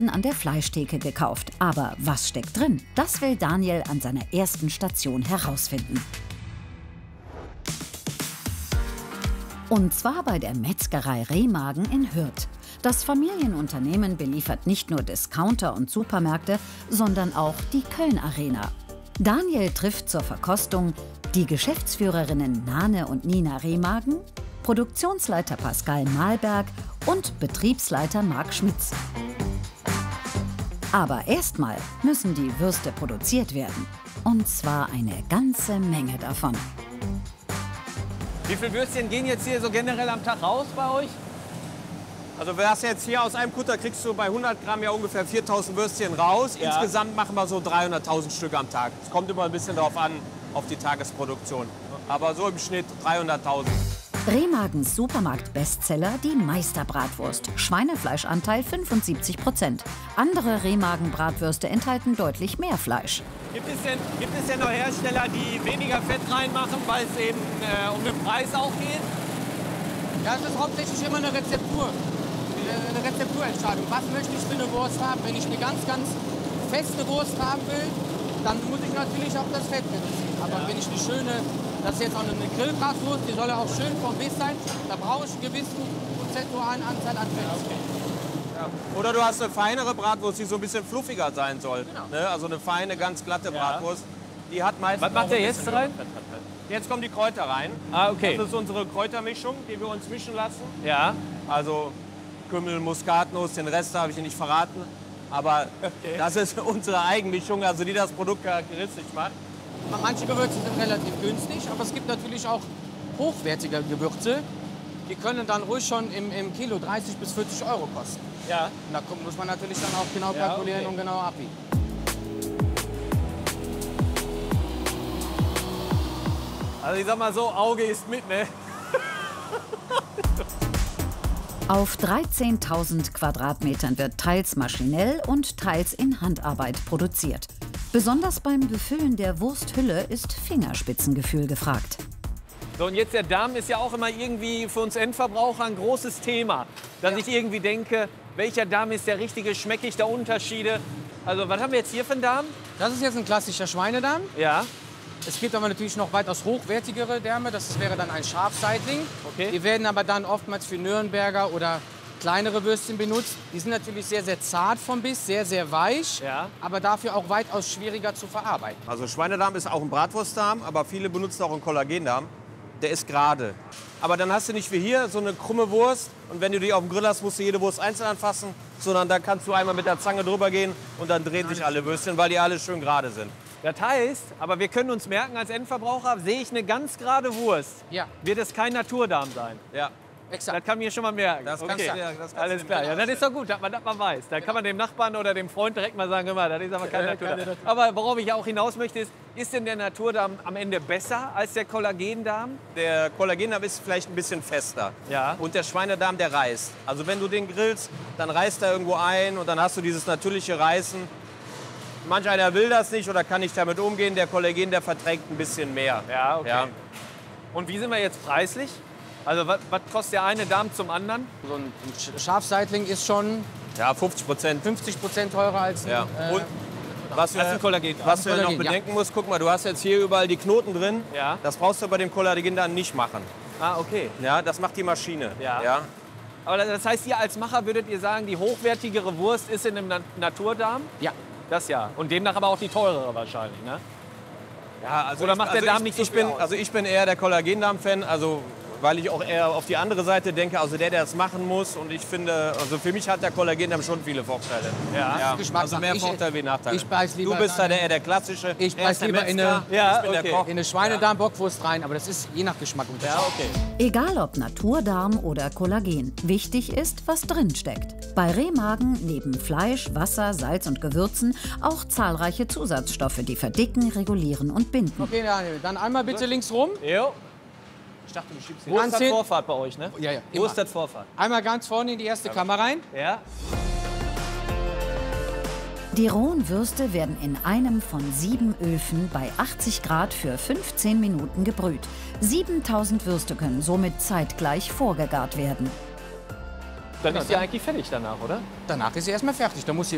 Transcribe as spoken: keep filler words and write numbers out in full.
an der Fleischtheke gekauft. Aber was steckt drin? Das will Daniel an seiner ersten Station herausfinden. Und zwar bei der Metzgerei Rehmagen in Hürth. Das Familienunternehmen beliefert nicht nur Discounter und Supermärkte, sondern auch die Köln Arena. Daniel trifft zur Verkostung die Geschäftsführerinnen Nane und Nina Rehmagen, Produktionsleiter Pascal Mahlberg und Betriebsleiter Marc Schmitz. Aber erstmal müssen die Würste produziert werden. Und zwar eine ganze Menge davon. Wie viele Würstchen gehen jetzt hier so generell am Tag raus bei euch? Also wir hast jetzt hier aus einem Kutter, kriegst du bei hundert Gramm ja ungefähr viertausend Würstchen raus. Ja. Insgesamt machen wir so dreihunderttausend Stück am Tag. Es kommt immer ein bisschen darauf an, auf die Tagesproduktion. Aber so im Schnitt dreihunderttausend. Rehmagens Supermarkt-Bestseller, die Meisterbratwurst. Schweinefleischanteil fünfundsiebzig Prozent. Andere Rehmagen-Bratwürste enthalten deutlich mehr Fleisch. Gibt es denn, gibt es denn noch Hersteller, die weniger Fett reinmachen, weil es eben äh, um den Preis auch geht? Ja, es ist hauptsächlich immer eine Rezeptur. Eine Rezepturentscheidung. Was möchte ich für eine Wurst haben? Wenn ich eine ganz, ganz feste Wurst haben will, dann muss ich natürlich auch das Fett reduzieren. Aber ja. wenn ich eine schöne, das ist jetzt auch eine Grillbratwurst, die soll ja auch schön vom Biss sein, da brauche ich einen gewissen prozentualen Anteil an Fett. Okay. Ja. Oder du hast eine feinere Bratwurst, die so ein bisschen fluffiger sein soll. Genau. Ne? Also eine feine, ganz glatte Ja. Bratwurst. Die hat meistens. Was macht der jetzt rein? Jetzt kommen die Kräuter rein. Ah, okay. Das ist unsere Kräutermischung, die wir uns mischen lassen. Ja. Also Kümmel, Muskatnuss, den Rest habe ich Ihnen nicht verraten. Aber Okay. das ist unsere Eigenmischung, also die das Produkt charakteristisch macht. Manche Gewürze sind relativ günstig, aber es gibt natürlich auch hochwertige Gewürze. Die können dann ruhig schon im, im Kilo dreißig bis vierzig Euro kosten. Ja. Und da muss man natürlich dann auch genau Ja, kalkulieren okay. und genau abbiegen. Also ich sag mal so, Auge ist mit, ne? Auf dreizehntausend Quadratmetern wird teils maschinell und teils in Handarbeit produziert. Besonders beim Befüllen der Wursthülle ist Fingerspitzengefühl gefragt. So, und jetzt der Darm ist ja auch immer irgendwie für uns Endverbraucher ein großes Thema. Dass Ja. ich irgendwie denke, welcher Darm ist der richtige, schmecke ich da Unterschiede? Also was haben wir jetzt hier für einen Darm? Das ist jetzt ein klassischer Schweinedarm. Ja. Es gibt aber natürlich noch weitaus hochwertigere Därme. Das wäre dann ein Schafseitling. Okay. Die werden aber dann oftmals für Nürnberger oder kleinere Würstchen benutzt. Die sind natürlich sehr, sehr zart vom Biss, sehr, sehr weich, Ja. aber dafür auch weitaus schwieriger zu verarbeiten. Also Schweinedarm ist auch ein Bratwurstdarm, aber viele benutzen auch einen Kollagendarm. Der ist gerade. Aber dann hast du nicht wie hier so eine krumme Wurst und wenn du die auf dem Grill hast, musst du jede Wurst einzeln anfassen, sondern da kannst du einmal mit der Zange drüber gehen und dann drehen sich alle Würstchen, weil die alle schön gerade sind. Das heißt, aber wir können uns merken, als Endverbraucher sehe ich eine ganz gerade Wurst. Ja. Wird es kein Naturdarm sein? Ja. Exakt. Das kann mir schon mal merken. Das kannst okay. du dir- das kannst du Alles dir klar. genau Ja, das ist doch gut, dass man das mal weiß. Da kann man dem Nachbarn oder dem Freund direkt mal sagen, hör mal, das ist aber kein Äh, Naturdarm. keine Natur- Aber worauf ich auch hinaus möchte, ist, ist denn der Naturdarm am Ende besser als der Kollagendarm? Der Kollagendarm ist vielleicht ein bisschen fester. Ja. Und der Schweinedarm, der reißt. Also wenn du den grillst, dann reißt er irgendwo ein und dann hast du dieses natürliche Reißen. Manch einer will das nicht oder kann nicht damit umgehen. Der Kollagen, der verträgt ein bisschen mehr. Ja, okay. Ja. Und wie sind wir jetzt preislich? Also was, was kostet der eine Darm zum anderen? So ein Sch- Schafseitling ist schon Ja, fünfzig Prozent. fünfzig Prozent teurer als ein, Ja. äh, Und was, Als wir, ein Kollagen. was du noch Kollagen, ja. bedenken musst, guck mal, du hast jetzt hier überall die Knoten drin. Ja. Das brauchst du bei dem Kollagen dann nicht machen. Ah, okay. Ja, das macht die Maschine. Ja. Ja. Aber das heißt, ihr als Macher würdet ihr sagen, die hochwertigere Wurst ist in einem Na- Naturdarm? ja. Das ja. Und demnach aber auch die teurere wahrscheinlich, ne? Ja, also Oder ich- macht der also Darm ich, nicht so ich viel bin, aus? Also ich bin eher der Kollagendarm-Fan, also weil ich auch eher auf die andere Seite denke, also der, der es machen muss. Und ich finde, also für mich hat der Kollagendarm schon viele Vorteile. Ja. Geschmackssache. Also mehr Ich- Vorteile wie Nachteile. ich beiß lieber du bist da rein. der, eher der klassische. Ich Er beiß ist der lieber in Metzger, eine- Ja, ich bin okay. der Koch. In eine Schweinedarm-Bockwurst rein, aber das ist je nach Geschmack unterschiedlich. Ja, okay. Egal ob Naturdarm oder Kollagen, wichtig ist, was drin steckt. Bei Rehmagen neben Fleisch, Wasser, Salz und Gewürzen auch zahlreiche Zusatzstoffe, die verdicken, regulieren und binden. Okay, Daniel, dann einmal bitte links rum. Jo. Ich dachte, du schiebst Wo ist Ganz das hin- Vorfahrt bei euch, ne? Ja, ja, Wo immer. ist das Vorfahrt? Einmal ganz vorne in die erste Kammer rein. Ja. Die rohen Würste werden in einem von sieben Öfen bei achtzig Grad für fünfzehn Minuten gebrüht. siebentausend Würste können somit zeitgleich vorgegart werden. Dann ist die eigentlich fertig danach, oder? Danach ist sie erstmal fertig. Da muss sie